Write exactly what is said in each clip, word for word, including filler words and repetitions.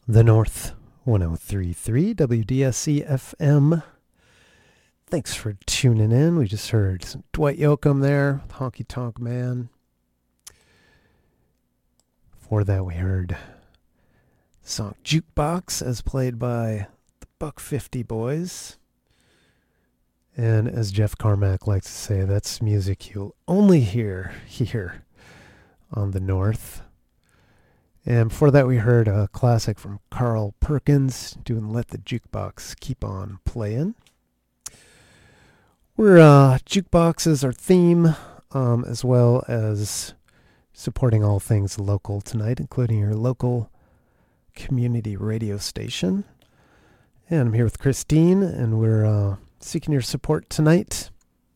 The North, one oh three point three W D S C F M. Thanks for tuning in. We just heard some Dwight Yoakam there, Honky Tonk Man. Before that, we heard the song Jukebox, as played by the Buck fifty Boys. And as Jeff Carmack likes to say, that's music you'll only hear here on the North. And before that, we heard a classic from Carl Perkins doing Let the Jukebox Keep On Playing. We're, uh, Jukebox is our theme, um, as well as supporting all things local tonight, including your local community radio station. And I'm here with Christine, and we're uh, seeking your support tonight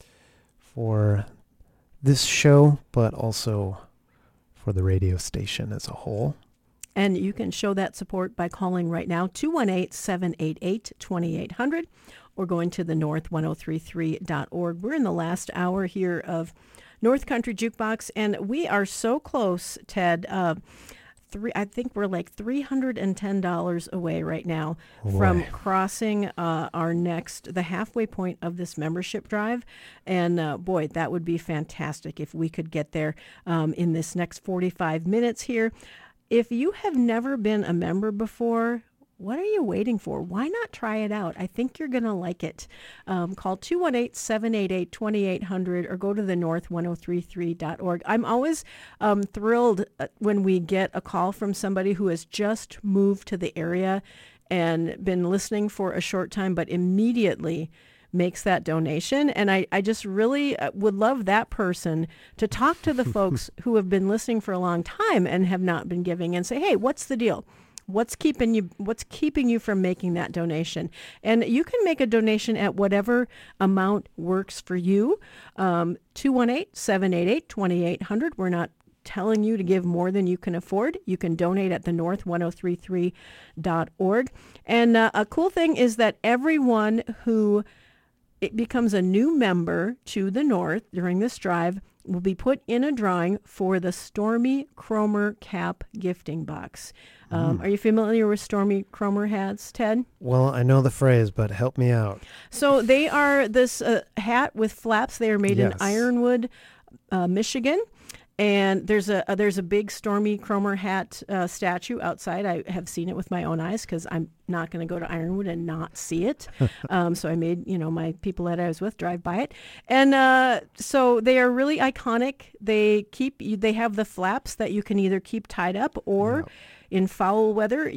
for this show, but also for the radio station as a whole. And you can show that support by calling right now, two one eight, seven eight eight, two eight zero zero, or going to the north ten thirty-three dot org. We're in the last hour here of North Country Jukebox, and we are so close, Ted. Uh, three, I think we're like three hundred ten dollars away right now Boy. from crossing uh, our next, the halfway point of this membership drive. And uh, boy, that would be fantastic if we could get there um, in this next forty-five minutes here. If you have never been a member before, what are you waiting for? Why not try it out? I think you're going to like it. Um, call two one eight, seven eight eight, two eight zero zero or go to the north ten thirty-three dot org. I'm always um, thrilled when we get a call from somebody who has just moved to the area and been listening for a short time, but immediately makes that donation. And I, I just really would love that person to talk to the folks who have been listening for a long time and have not been giving and say, hey, what's the deal? What's keeping you What's keeping you from making that donation? And you can make a donation at whatever amount works for you. Um, two one eight, seven eight eight, two eight zero zero. We're not telling you to give more than you can afford. You can donate at the north ten thirty-three dot org. And uh, a cool thing is that everyone who it becomes a new member to the North during this drive will be put in a drawing for the Stormy Kromer Cap gifting box. Um, mm. Are you familiar with Stormy Kromer hats, Ted? Well, I know the phrase, but help me out. So they are this uh, hat with flaps. They are made yes. in Ironwood, uh, Michigan. And there's a, a there's a big Stormy Kromer hat uh, statue outside. I have seen it with my own eyes because I'm not going to go to Ironwood and not see it. um, so I made, you know, my people that I was with drive by it. And uh, so they are really iconic. They keep they have the flaps that you can either keep tied up or yep. in foul weather,